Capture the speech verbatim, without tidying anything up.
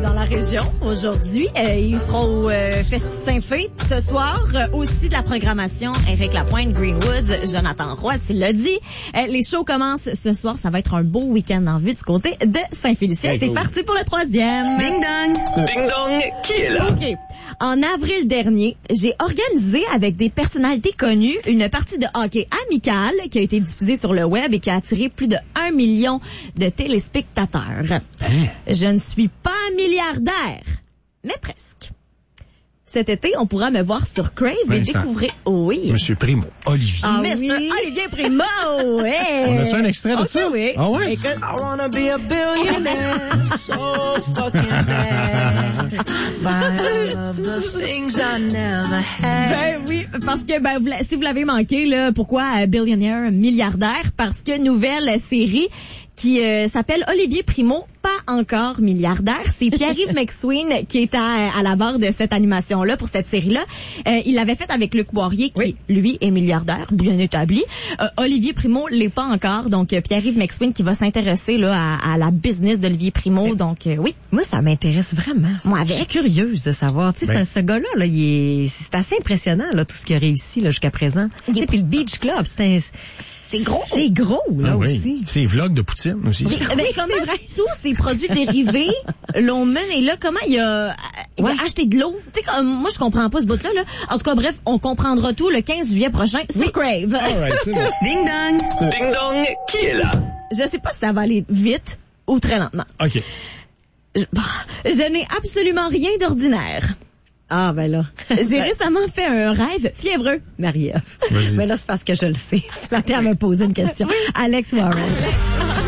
dans la région aujourd'hui. Euh, ils seront au euh, Festi Saint-Fé ce soir. Euh, aussi de la programmation, Éric Lapointe, Greenwoods, Jonathan Roy, tu l'as dit. Euh, les shows commencent ce soir. Ça va être un beau week-end en vue du côté de Saint-Félicien. Hey, C'est cool. parti pour le troisième. Ding dong! Ding dong, qui est là? OK. En avril dernier, j'ai organisé avec des personnalités connues une partie de hockey amicale qui a été diffusée sur le web et qui a attiré plus de un million de téléspectateurs. Hein? Je ne suis pas milliardaire, mais presque. Cet été, on pourra me voir sur Crave Vincent. et découvrir... Oh oui. Monsieur Primo, Olivier. Ah, mister oui. Olivier Primo. Hey. On a-tu un extrait de Ok, ça? Oui. Ah ouais? Écoute, I wanna be a billionaire so fucking bad. Buy all of the things I never had. Ben oui, parce que ben vous l'a- si vous l'avez manqué là, pourquoi euh, billionnaire, milliardaire? Parce que nouvelle série qui euh, s'appelle Olivier Primo, pas encore milliardaire. C'est Pierre-Yves McSween qui est à, à la barre de cette animation-là pour cette série-là. Euh, il l'avait fait avec Luc Poirier qui, Oui. lui, est milliardaire, bien établi. Euh, Olivier Primo l'est pas encore. Donc, euh, Pierre-Yves McSween qui va s'intéresser là à, à la business d'Olivier Primo. Donc, euh, oui. Moi, ça m'intéresse vraiment. Moi, avec. Je suis curieuse de savoir. Tu sais, Ben. ce, ce gars-là, là, il est, c'est assez impressionnant, là, tout ce qu'il a réussi, là, jusqu'à présent. Tu sais, puis le Beach Club, c'est un, C'est gros. C'est gros, là, Ah oui. aussi. C'est vlog de Poutine aussi. Oui, ben, comment tous ces produits dérivés l'ont mené là? Comment il a, il Ouais. a acheté de l'eau? Tu sais, comme, moi, je comprends pas ce bout-là, là. En tout cas, bref, on comprendra tout le quinze juillet prochain sur Crave. All right, c'est bon. Ding dong! Ding dong, qui est là? Je sais pas si ça va aller vite ou très lentement. OK. Je, bah, je n'ai absolument rien d'ordinaire. Ah, ben là. J'ai récemment fait un rêve fiévreux. Marie-Ève. Vas-y. Mais là, c'est parce que je le sais. Ce matin, elle m'a posé une question. Alex Warren.